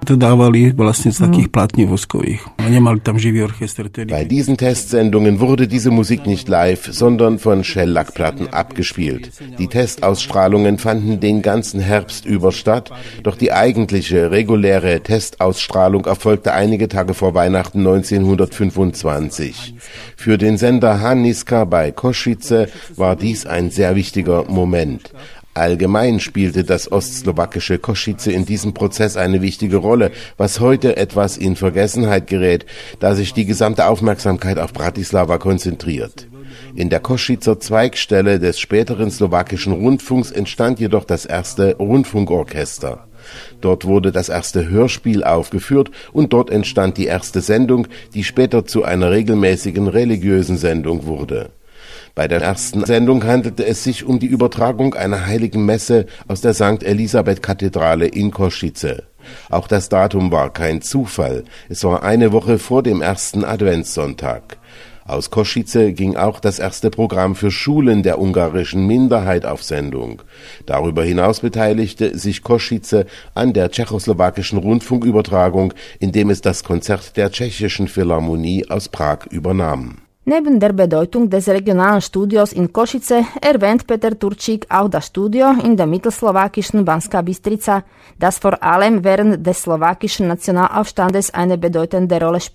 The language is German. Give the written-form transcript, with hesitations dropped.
Bei diesen Testsendungen wurde diese Musik nicht live, sondern von Schellackplatten abgespielt. Die Testausstrahlungen fanden den ganzen Herbst über statt, doch die eigentliche, reguläre Testausstrahlung erfolgte einige Tage vor Weihnachten 1925. Für den Sender Haniska bei Košice war dies ein sehr wichtiger Moment. Allgemein spielte das ostslowakische Košice in diesem Prozess eine wichtige Rolle, was heute etwas in Vergessenheit gerät, da sich die gesamte Aufmerksamkeit auf Bratislava konzentriert. In der Košicer Zweigstelle des späteren slowakischen Rundfunks entstand jedoch das erste Rundfunkorchester. Dort wurde das erste Hörspiel aufgeführt und dort entstand die erste Sendung, die später zu einer regelmäßigen religiösen Sendung wurde. Bei der ersten Sendung handelte es sich um die Übertragung einer heiligen Messe aus der St. Elisabeth-Kathedrale in Košice. Auch das Datum war kein Zufall. Es war eine Woche vor dem ersten Adventssonntag. Aus Košice ging auch das erste Programm für Schulen der ungarischen Minderheit auf Sendung. Darüber hinaus beteiligte sich Košice an der tschechoslowakischen Rundfunkübertragung, indem es das Konzert der Tschechischen Philharmonie aus Prag übernahm. Neben der Bedeutung des regionalen Studios in Košice erwähnt Peter Turčík auch das Studio in der mittelslowakischen Banská Bystrica, das vor allem während des slowakischen Nationalaufstandes eine bedeutende Rolle spielte.